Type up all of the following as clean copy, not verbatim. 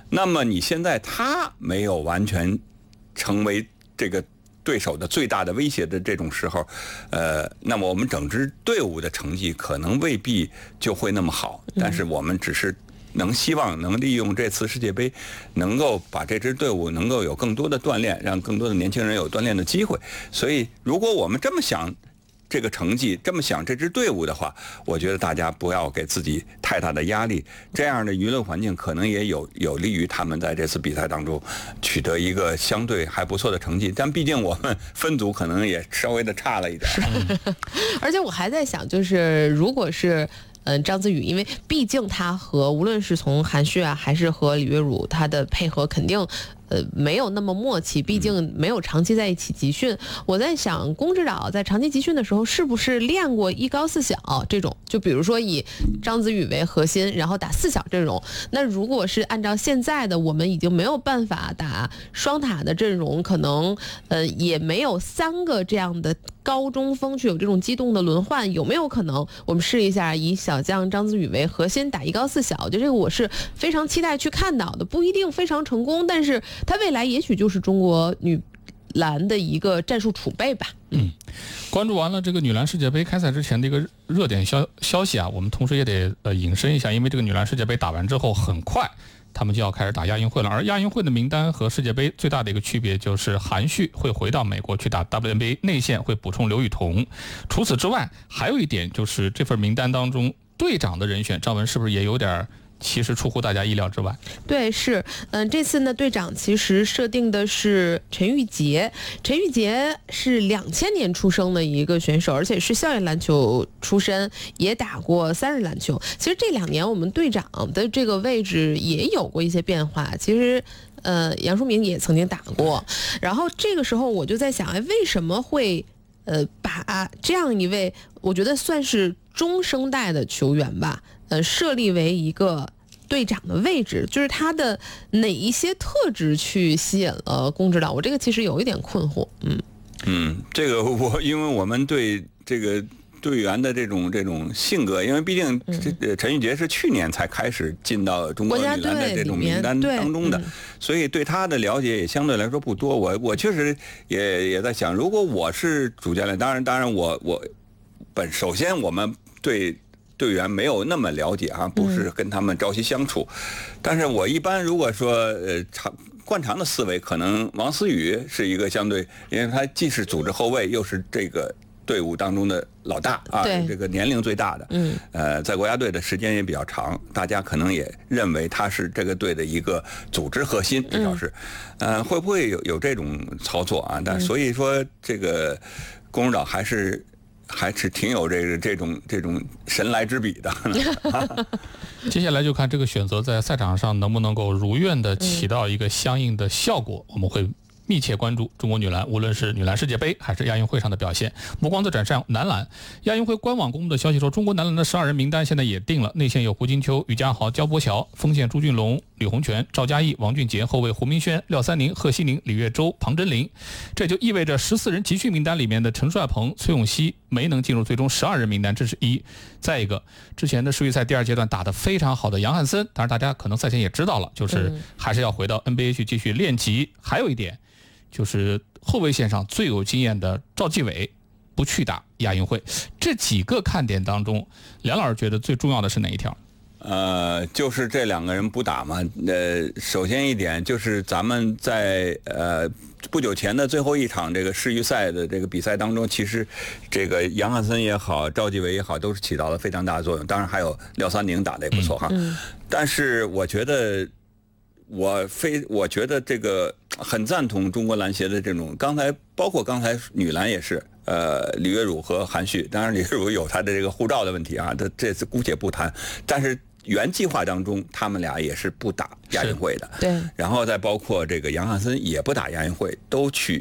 那么你现在他没有完全成为这个对手的最大的威胁的这种时候，那么我们整支队伍的成绩可能未必就会那么好，但是我们只是希望能利用这次世界杯，能够把这支队伍能够有更多的锻炼，让更多的年轻人有锻炼的机会。所以，如果我们这么想这个成绩，这么想这支队伍的话，我觉得大家不要给自己太大的压力。这样的舆论环境可能也有利于他们在这次比赛当中取得一个相对还不错的成绩。但毕竟我们分组可能也稍微的差了一点。 而且我还在想，就是如果是张子宇，因为毕竟他和无论是从韩旭啊，还是和李月汝，他的配合肯定没有那么默契，毕竟没有长期在一起集训。我在想，龚指导在长期集训的时候，是不是练过一高四小这种？就比如说以张子宇为核心，然后打四小阵容。那如果是按照现在的，我们已经没有办法打双塔的阵容，可能也没有3个这样的高中锋去有这种机动的轮换，有没有可能我们试一下以小将张子宇为核心打一高四小？我觉得这个我是非常期待去看到的，不一定非常成功，但是它未来也许就是中国女篮的一个战术储备吧。 关注完了这个女篮世界杯开赛之前的一个热点消息啊，我们同时也得引申一下，因为这个女篮世界杯打完之后，很快他们就要开始打亚运会了。而亚运会的名单和世界杯最大的一个区别就是韩旭会回到美国去打 WNBA， 内线会补充刘雨桐。除此之外，还有一点就是这份名单当中队长的人选，赵文是不是也有点其实出乎大家意料之外？ 对，是，这次呢，队长其实设定的是陈玉洁。陈玉洁是2000年出生的一个选手，而且是校园篮球出身，也打过3人篮球。其实这2年我们队长的这个位置也有过一些变化。其实杨淑明也曾经打过，然后这个时候我就在想，为什么会把这样一位我觉得算是中生代的球员吧，设立为一个队长的位置，就是他的哪一些特质去吸引了龚指导？我这个其实有一点困惑。 这个因为我们对这个队员的这种性格，因为毕竟陈玉洁是去年才开始进到中国女篮的这种名单当中的，所以对他的了解也相对来说不多。我确实也在想，如果我是主教练，当然我首先我们对队员没有那么了解啊，不是跟他们朝夕相处，但是我一般如果说惯常的思维，可能王思雨是一个相对，因为他既是组织后卫，又是这个队伍当中的老大啊，这个年龄最大的，在国家队的时间也比较长，大家可能也认为他是这个队的一个组织核心，至少是，会不会有这种操作啊？但所以说这个龚指导还是挺有这种神来之笔的。 接下来就看这个选择在赛场上能不能够如愿的起到一个相应的效果，我们会密切关注中国女篮，无论是女篮世界杯还是亚运会上的表现。目光再转向男篮，亚运会官网公布的消息说，中国男篮的12人名单现在也定了，内线有胡金秋、于家豪、焦博乔，锋线朱俊龙、吕红泉、赵嘉译、王俊杰，后卫胡明轩、廖三宁、贺西宁、李月洲、庞真麟。这就意味着14人集训名单里面的陈帅鹏、崔永熙没能进入最终12人名单，这是一。再一个，之前的世预赛第2阶段打得非常好的杨汉森，当然大家可能赛前也知道了，就是还是要回到 NBA 去继续练级。还有一点就是后卫线上最有经验的赵继伟不去打亚运会。这几个看点当中，梁老师觉得最重要的是哪一条？ 就是这2个人不打嘛。首先一点就是咱们在不久前的最后一场这个世预赛的这个比赛当中，其实这个杨汉森也好，赵继伟也好，都是起到了非常大的作用。当然还有廖三宁打得也不错哈。但是我觉得我觉得这个很赞同中国篮协的这种，包括刚才女篮也是，李月汝和韩旭，当然李月汝有他的这个护照的问题啊，这次姑且不谈，但是原计划当中他们俩也是不打亚运会的， 对， 然后再包括这个杨汉森也不打亚运会，都去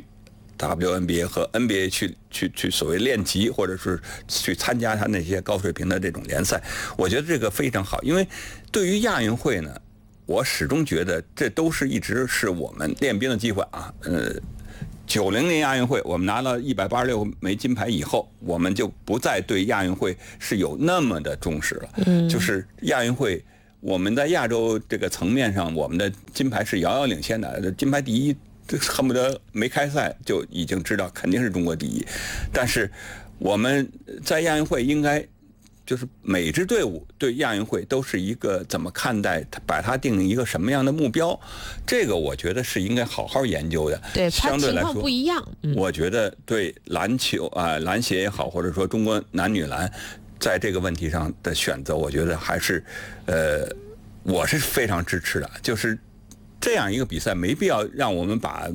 WNBA 和 NBA 去所谓练级，或者是去参加他那些高水平的这种联赛，我觉得这个非常好，因为对于亚运会呢，我始终觉得这都是一直是我们练兵的机会啊。90年亚运会我们拿了186枚金牌以后，我们就不再对亚运会是有那么的重视了。就是亚运会我们在亚洲这个层面上，我们的金牌是遥遥领先的，金牌第一恨不得没开赛就已经知道肯定是中国第一。但是我们在亚运会应该就是每支队伍对亚运会都是一个怎么看待，把它定一个什么样的目标，这个我觉得是应该好好研究的。 对，相对来说不一样。 我觉得对篮球篮协也好，或者说中国男女篮在这个问题上的选择，我觉得还是我是非常支持的。就是这样一个比赛，没必要让我们把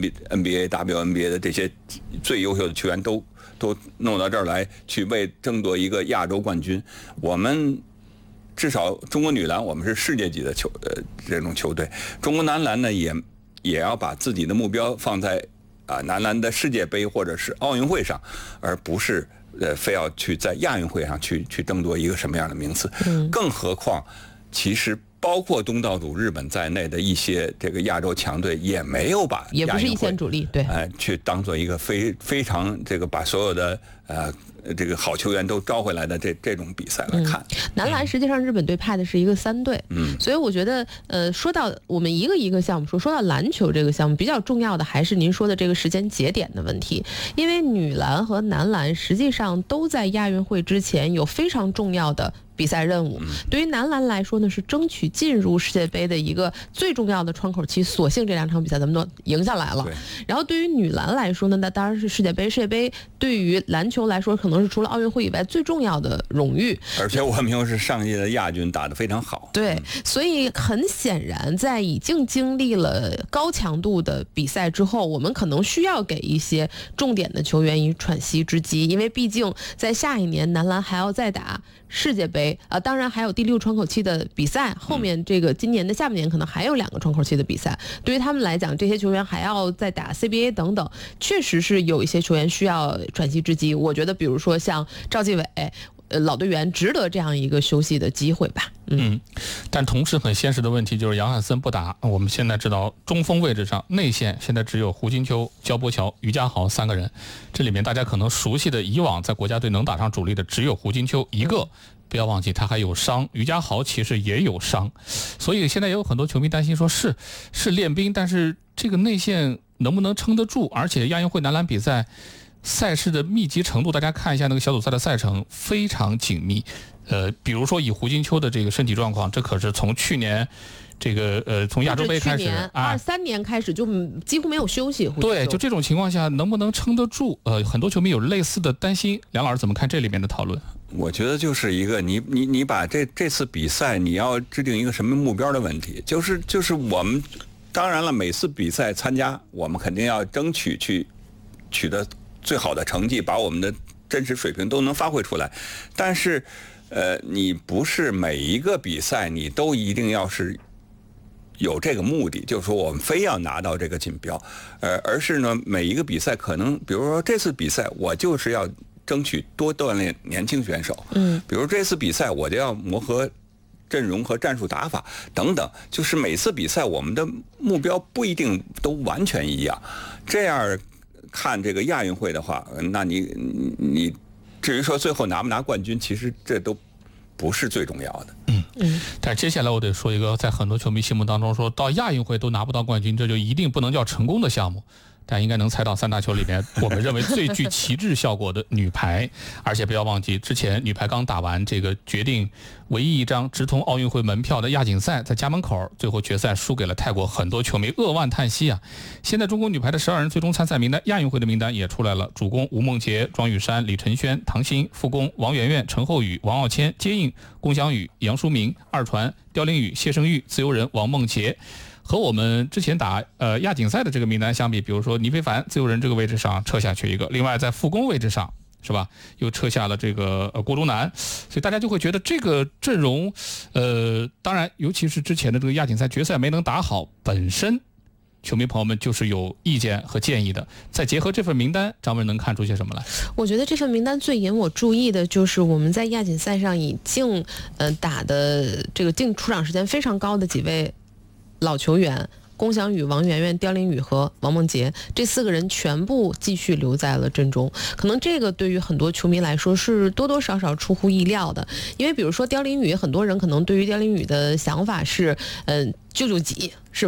NBA、WNBA 的这些最优秀的球员都弄到这儿来，去为争夺一个亚洲冠军。我们至少中国女篮，我们是世界级的这种球队。中国男篮呢，也要把自己的目标放在男篮的世界杯或者是奥运会上，而不是非要去在亚运会上去争夺一个什么样的名次。更何况，其实包括东道主日本在内的一些这个亚洲强队也没有把也不是一线主力，对， 去当做一个非常这个把所有的这个好球员都招回来的这种比赛来看。 男篮实际上日本队派的是一个3队，所以我觉得说到我们一个项目说到篮球这个项目，比较重要的还是您说的这个时间节点的问题，因为女篮和男篮实际上都在亚运会之前有非常重要的比赛任务。对于男篮来说呢，是争取进入世界杯的一个最重要的窗口期，索性这2场比赛咱们都赢下来了。然后对于女篮来说呢，那当然是世界杯。世界杯对于篮球来说，可能是除了奥运会以外最重要的荣誉。 而且我们又是上届的亚军，打得非常好。 对，所以很显然，在已经经历了高强度的比赛之后，我们可能需要给一些重点的球员以喘息之机，因为毕竟在下一年男篮还要再打世界杯当然还有第6窗口期的比赛，后面这个今年的下半年可能还有2个窗口期的比赛。对于他们来讲，这些球员还要再打 CBA 等等，确实是有一些球员需要喘息之机。我觉得比如说像赵继伟老队员值得这样一个休息的机会吧。 但同时很现实的问题就是杨汉森不打。我们现在知道中锋位置上内线现在只有胡金秋、焦波乔、于家豪3个人，这里面大家可能熟悉的以往在国家队能打上主力的只有胡金秋一个，不要忘记他还有伤，于家豪其实也有伤，所以现在也有很多球迷担心说是练兵，但是这个内线能不能撑得住？而且亚运会男篮比赛赛事的密集程度，大家看一下那个小组赛的赛程非常紧密。比如说以胡金秋的这个身体状况，这可是从去年这个从亚洲杯开始 ，23年开始就几乎没有休息。 对，就这种情况下能不能撑得住？很多球迷有类似的担心。梁老师怎么看这里面的讨论？ 我觉得就是一个你把这次比赛你要制定一个什么目标的问题，就是我们当然了，每次比赛参加，我们肯定要争取去取得最好的成绩，把我们的真实水平都能发挥出来。但是你不是每一个比赛你都一定要是有这个目的，就是说我们非要拿到这个锦标，而是呢每一个比赛可能，比如说这次比赛我就是要争取多锻炼年轻选手，比如这次比赛我就要磨合阵容和战术打法等等，就是每次比赛我们的目标不一定都完全一样。这样看这个亚运会的话，那你至于说最后拿不拿冠军，其实这都不是最重要的。 但接下来我得说一个，在很多球迷心目当中，说到亚运会都拿不到冠军，这就一定不能叫成功的项目。但应该能猜到3大球里面我们认为最具旗帜效果的女排。而且不要忘记，之前女排刚打完这个决定唯一一张直通奥运会门票的亚锦赛，在家门口最后决赛输给了泰国，很多球迷扼腕叹息啊。现在中国女排的12人最终参赛名单，亚运会的名单也出来了，主攻吴梦洁、庄雨珊、李晨轩、唐鑫，副攻王媛媛、陈厚宇、王傲谦，接应龚翔宇、杨淑明，二传刁玲宇、谢胜玉，自由人王梦洁。和我们之前打亚锦赛的这个名单相比，比如说倪非凡自由人这个位置上撤下去一个，另外在副攻位置上是吧，又撤下了这个郭忠南，所以大家就会觉得这个阵容当然尤其是之前的这个亚锦赛决赛没能打好，本身球迷朋友们就是有意见和建议的。再结合这份名单，张文能看出些什么来？ 我觉得这份名单最引我注意的就是我们在亚锦赛上已经打的这个净出场时间非常高的几位老球员， 龚翔宇、王媛媛、刁琳宇和王梦洁这4个人全部继续留在了阵中。可能这个对于很多球迷来说是多多少少出乎意料的，因为比如说刁琳宇，很多人可能对于刁琳宇的想法是，救急。是吧？